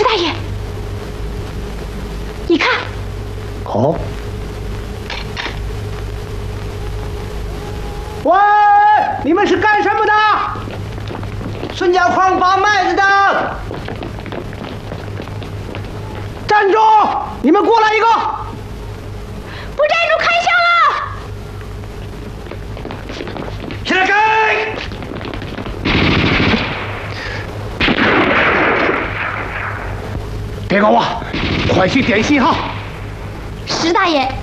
大爷，你看。 哦。喂，你们是干什么的？孙家矿拔麦子的。站住！你们过来一个！ 不站住，开枪了！ 起来给！别搞我，快去点信号。 石大爷，